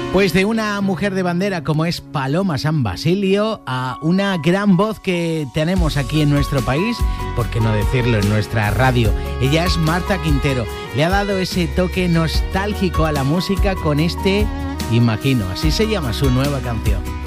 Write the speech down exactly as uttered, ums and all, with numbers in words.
Pues de una mujer de bandera como es Paloma San Basilio a una gran voz que tenemos aquí en nuestro país, por qué no decirlo, en nuestra radio. Ella es Marta Quintero. Le ha dado ese toque nostálgico a la música con este Imagino. Así se llama su nueva canción.